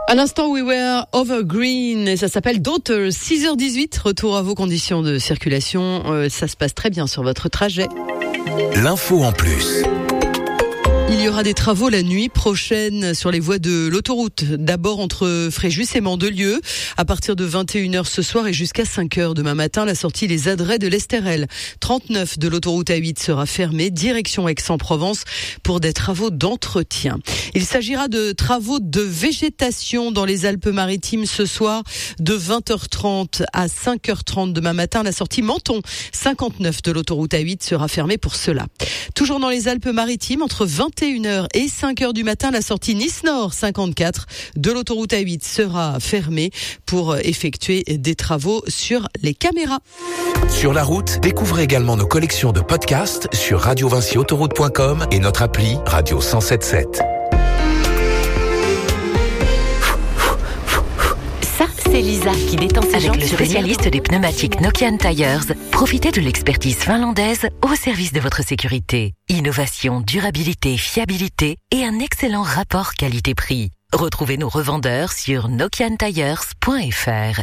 À l'instant, We Were Over Green et ça s'appelle Daughters. 6h18, retour à vos conditions de circulation. Ça se passe très bien sur votre trajet. L'info en plus. Il y aura des travaux la nuit prochaine sur les voies de l'autoroute. D'abord entre Fréjus et Mandelieu, à partir de 21h ce soir et jusqu'à 5h demain matin, la sortie Les Adrets de l'Estérel. 39 de l'autoroute A8 sera fermée, direction Aix-en-Provence, pour des travaux d'entretien. Il s'agira de travaux de végétation dans les Alpes-Maritimes ce soir, de 20h30 à 5h30 demain matin. La sortie Menton, 59 de l'autoroute A8 sera fermée pour cela. Toujours dans les Alpes-Maritimes, entre 21h et 5h du matin, la sortie Nice-Nord 54 de l'autoroute A8 sera fermée pour effectuer des travaux sur les caméras. Sur la route, découvrez également nos collections de podcasts sur radiovinciautoroute.com et notre appli Radio 107.7. C'est Lisa qui détend ses jambes. Avec le spécialiste des pneumatiques Nokian Tires, profitez de l'expertise finlandaise au service de votre sécurité. Innovation, durabilité, fiabilité et un excellent rapport qualité-prix. Retrouvez nos revendeurs sur nokiantires.fr.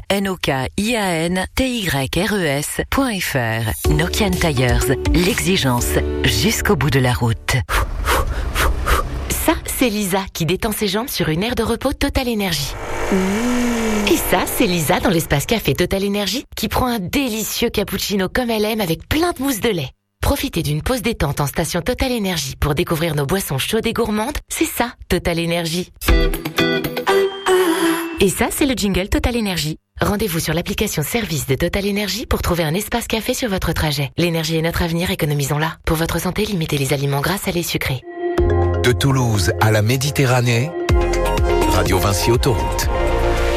NOKIANTYRES.fr. Nokian Tires, l'exigence jusqu'au bout de la route. Ça, c'est Lisa qui détend ses jambes sur une aire de repos Total Énergie. Et ça, c'est Lisa dans l'espace café Total Énergie qui prend un délicieux cappuccino comme elle aime avec plein de mousse de lait. Profitez d'une pause détente en station Total Énergie pour découvrir nos boissons chaudes et gourmandes. C'est ça, Total Énergie. Et ça, c'est le jingle Total Énergie. Rendez-vous sur l'application service de Total Énergie pour trouver un espace café sur votre trajet. L'énergie est notre avenir, économisons-la. Pour votre santé, limitez les aliments gras, salés, sucrés. De Toulouse à la Méditerranée, Radio Vinci Autoroute.